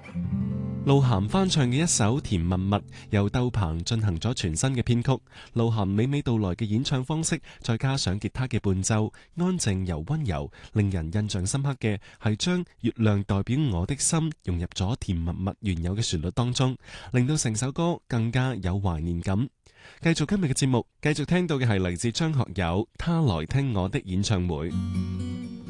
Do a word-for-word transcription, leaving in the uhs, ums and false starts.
鹿晗翻唱嘅一首《甜蜜蜜》，由竇鵬進行咗全新嘅編曲。鹿晗娓娓道來嘅演唱方式，再加上吉他嘅伴奏，安靜又溫柔，令人印象深刻嘅係將月亮代表我的心融入咗甜蜜蜜原有嘅旋律當中，令到成首歌更加有懷念感。繼續今日嘅節目，繼續聽到嘅係嚟自張學友《他來聽我的演唱會》。